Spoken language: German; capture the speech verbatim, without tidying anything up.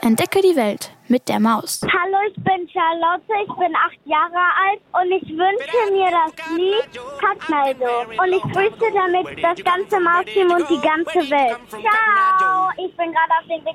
Entdecke die Welt mit der Maus. Hallo, ich bin Charlotte, ich bin acht Jahre alt und ich wünsche mir das Lied Kacknaldo. Und ich grüße damit das ganze Mausteam und die ganze Welt. Ciao! Ich bin gerade auf den